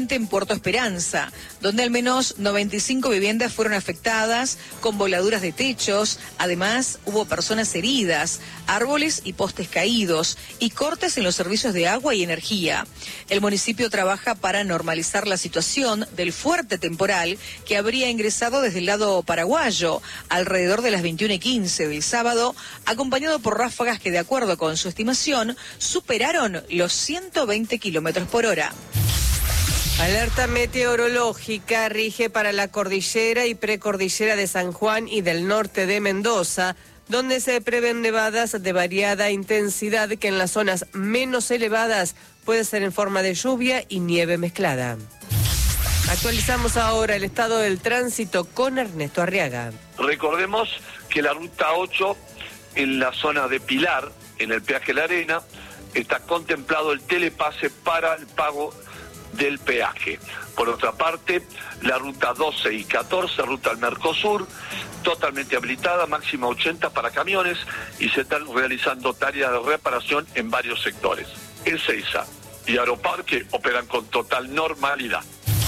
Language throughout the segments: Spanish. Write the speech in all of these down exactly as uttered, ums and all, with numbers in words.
en Puerto Esperanza, donde al menos noventa y cinco viviendas fueron afectadas con voladuras de techos. Además, hubo personas heridas, árboles y postes caídos y cortes en los servicios de agua y energía. El municipio trabaja para normalizar la situación del fuerte temporal que habría ingresado desde el lado paraguayo alrededor de las veintiuna y quince del sábado, acompañado por ráfagas que, de acuerdo con su estimación, superaron los ciento veinte kilómetros por hora. Alerta meteorológica rige para la cordillera y precordillera de San Juan y del norte de Mendoza, donde se prevén nevadas de variada intensidad que en las zonas menos elevadas puede ser en forma de lluvia y nieve mezclada. Actualizamos ahora el estado del tránsito con Ernesto Arriaga. Recordemos que la ruta ocho en la zona de Pilar, en el peaje La Arena, está contemplado el telepase para el pago del peaje. Por otra parte, la ruta doce y catorce, ruta al Mercosur, totalmente habilitada, máxima ochenta para camiones, y se están realizando tareas de reparación en varios sectores. Ezeiza y Aeroparque operan con total normalidad.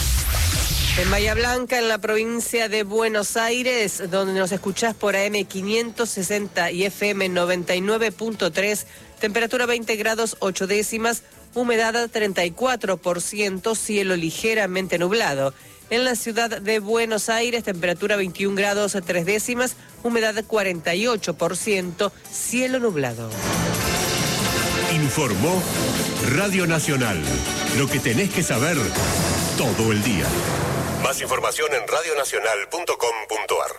En Bahía Blanca, en la provincia de Buenos Aires, donde nos escuchás por A M quinientos sesenta y F M noventa y nueve punto tres, temperatura veinte grados ocho décimas, humedad treinta y cuatro por ciento, cielo ligeramente nublado. En la ciudad de Buenos Aires, temperatura veintiún grados tres décimas, humedad cuarenta y ocho por ciento, cielo nublado. Informó Radio Nacional. Lo que tenés que saber todo el día. Más información en radio nacional punto com punto a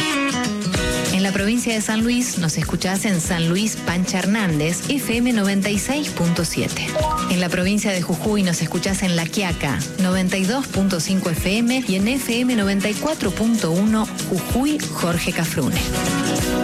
r. En la provincia de San Luis nos escuchás en San Luis Pancha Hernández, F M noventa y seis punto siete. En la provincia de Jujuy nos escuchás en La Quiaca, noventa y dos punto cinco F M y en F M noventa y cuatro punto uno Jujuy Jorge Cafrune.